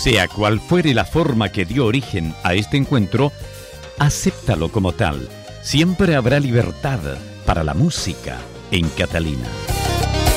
Sea cual fuere la forma que dio origen a este encuentro, acéptalo como tal. Siempre habrá libertad para la música en Catalina.